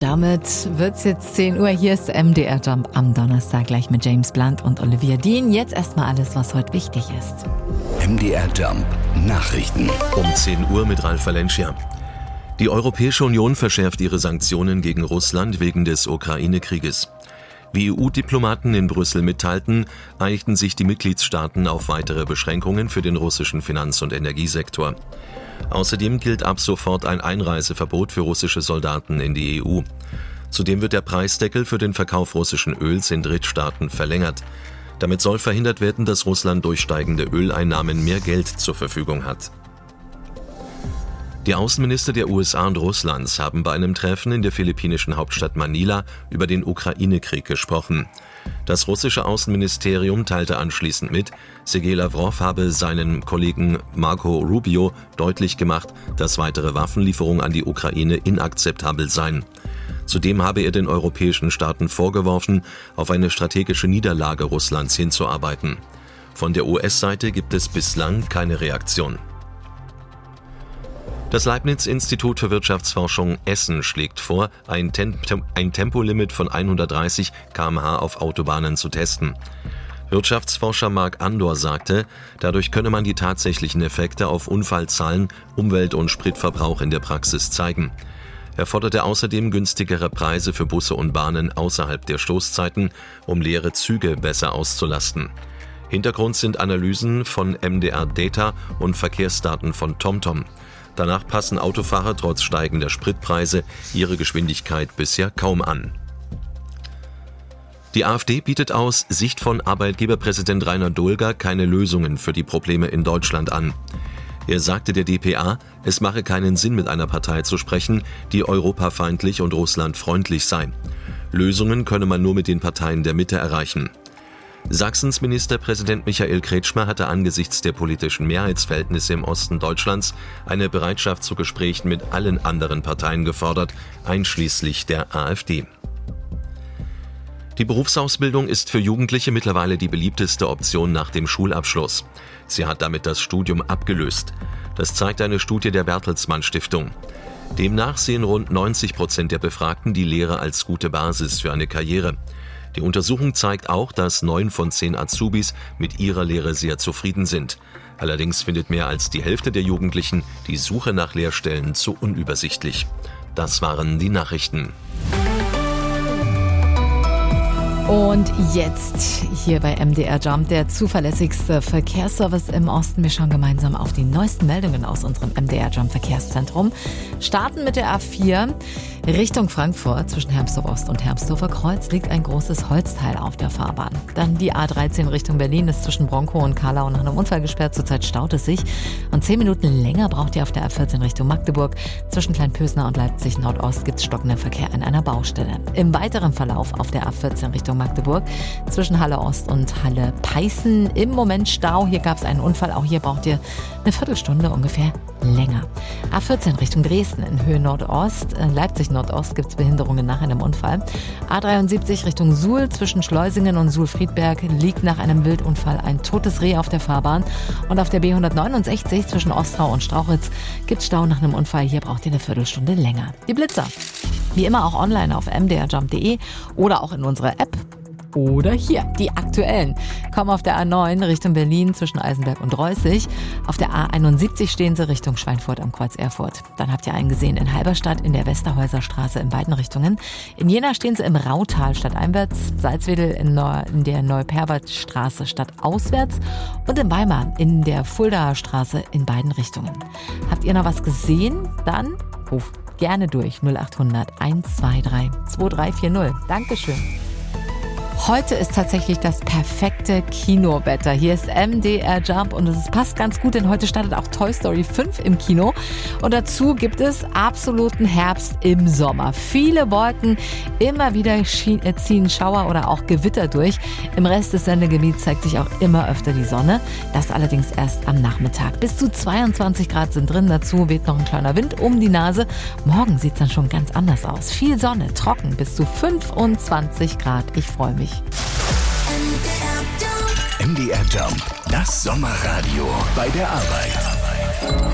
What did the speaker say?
damit wird's jetzt 10 Uhr. Hier ist MDR Jump am Donnerstag gleich mit James Blunt und Olivia Dean. Jetzt erstmal alles, was heute wichtig ist. MDR Jump Nachrichten. Um 10 Uhr mit Ralf Valencia. Die Europäische Union verschärft ihre Sanktionen gegen Russland wegen des Ukraine-Krieges. Wie EU-Diplomaten in Brüssel mitteilten, einigten sich die Mitgliedstaaten auf weitere Beschränkungen für den russischen Finanz- und Energiesektor. Außerdem gilt ab sofort ein Einreiseverbot für russische Soldaten in die EU. Zudem wird der Preisdeckel für den Verkauf russischen Öls in Drittstaaten verlängert. Damit soll verhindert werden, dass Russland durch steigende Öleinnahmen mehr Geld zur Verfügung hat. Die Außenminister der USA und Russlands haben bei einem Treffen in der philippinischen Hauptstadt Manila über den Ukraine-Krieg gesprochen. Das russische Außenministerium teilte anschließend mit, Sergej Lavrov habe seinem Kollegen Marco Rubio deutlich gemacht, dass weitere Waffenlieferungen an die Ukraine inakzeptabel seien. Zudem habe er den europäischen Staaten vorgeworfen, auf eine strategische Niederlage Russlands hinzuarbeiten. Von der US-Seite gibt es bislang keine Reaktion. Das Leibniz-Institut für Wirtschaftsforschung Essen schlägt vor, ein Tempolimit von 130 km/h auf Autobahnen zu testen. Wirtschaftsforscher Marc Andor sagte, dadurch könne man die tatsächlichen Effekte auf Unfallzahlen, Umwelt- und Spritverbrauch in der Praxis zeigen. Er forderte außerdem günstigere Preise für Busse und Bahnen außerhalb der Stoßzeiten, um leere Züge besser auszulasten. Hintergrund sind Analysen von MDR Data und Verkehrsdaten von TomTom. Danach passen Autofahrer trotz steigender Spritpreise ihre Geschwindigkeit bisher kaum an. Die AfD bietet aus Sicht von Arbeitgeberpräsident Rainer Dohlger keine Lösungen für die Probleme in Deutschland an. Er sagte der dpa, es mache keinen Sinn, mit einer Partei zu sprechen, die europafeindlich und russlandfreundlich sei. Lösungen könne man nur mit den Parteien der Mitte erreichen. Sachsens Ministerpräsident Michael Kretschmer hatte angesichts der politischen Mehrheitsverhältnisse im Osten Deutschlands eine Bereitschaft zu Gesprächen mit allen anderen Parteien gefordert, einschließlich der AfD. Die Berufsausbildung ist für Jugendliche mittlerweile die beliebteste Option nach dem Schulabschluss. Sie hat damit das Studium abgelöst. Das zeigt eine Studie der Bertelsmann Stiftung. Demnach sehen rund 90% der Befragten die Lehre als gute Basis für eine Karriere. Die Untersuchung zeigt auch, dass 9 von 10 Azubis mit ihrer Lehre sehr zufrieden sind. Allerdings findet mehr als die Hälfte der Jugendlichen die Suche nach Lehrstellen zu unübersichtlich. Das waren die Nachrichten. Und jetzt hier bei MDR Jump, der zuverlässigste Verkehrsservice im Osten. Wir schauen gemeinsam auf die neuesten Meldungen aus unserem MDR Jump Verkehrszentrum. Starten mit der A4 Richtung Frankfurt. Zwischen Hermsdorf Ost und Hermsdorfer Kreuz liegt ein großes Holzteil auf der Fahrbahn. Dann die A13 Richtung Berlin ist zwischen Bronkow und Karlau nach einem Unfall gesperrt. Zurzeit staut es sich. Und 10 Minuten länger braucht ihr auf der A14 Richtung Magdeburg. Zwischen Kleinpösner und Leipzig Nordost gibt es stockenden Verkehr an einer Baustelle. Im weiteren Verlauf auf der A14 Richtung Magdeburg zwischen Halle Ost und Halle Peißen im Moment Stau. Hier gab es einen Unfall. Auch hier braucht ihr eine Viertelstunde ungefähr länger. A14 Richtung Dresden in Höhe Nordost. Leipzig Nordost gibt es Behinderungen nach einem Unfall. A73 Richtung Suhl zwischen Schleusingen und Suhl-Friedberg liegt nach einem Wildunfall ein totes Reh auf der Fahrbahn. Und auf der B169 zwischen Ostrau und Strauchitz gibt es Stau nach einem Unfall. Hier braucht ihr eine Viertelstunde länger. Die Blitzer. Wie immer auch online auf mdrjump.de oder auch in unserer App. Oder hier, die aktuellen. Kommen auf der A9 Richtung Berlin zwischen Eisenberg und Reußig. Auf der A71 stehen sie Richtung Schweinfurt am Kreuz Erfurt. Dann habt ihr einen gesehen in Halberstadt in der Westerhäuser Straße in beiden Richtungen. In Jena stehen sie im Rautal stadteinwärts, Salzwedel in der Neuperwaldstraße stadtauswärts und in Weimar in der Fuldaer Straße in beiden Richtungen. Habt ihr noch was gesehen? Dann ruft gerne durch 0800 123 2340. Dankeschön. Heute ist tatsächlich das perfekte Kinowetter. Hier ist MDR Jump und es passt ganz gut, denn heute startet auch Toy Story 5 im Kino. Und dazu gibt es absoluten Herbst im Sommer. Viele Wolken, immer wieder ziehen Schauer oder auch Gewitter durch. Im Rest des Sendegebiets zeigt sich auch immer öfter die Sonne. Das allerdings erst am Nachmittag. Bis zu 22 Grad sind drin. Dazu weht noch ein kleiner Wind um die Nase. Morgen sieht es dann schon ganz anders aus. Viel Sonne, trocken, bis zu 25 Grad. Ich freue mich. MDR Jump, das Sommerradio bei der Arbeit.